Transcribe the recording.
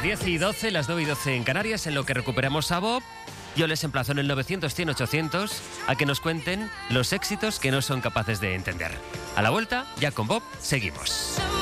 10 y 12, las 9 y 12 en Canarias, en lo que recuperamos a Bob. Yo les emplazo en el 900-100-800 a que nos cuenten los éxitos que no son capaces de entender. A la vuelta, ya con Bob, seguimos.